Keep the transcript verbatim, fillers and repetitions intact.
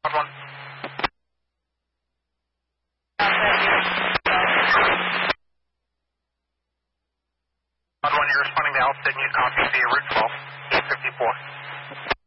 One, one. One, one, you're responding to Alpha, and you copy via route twelve, eight fifty-four.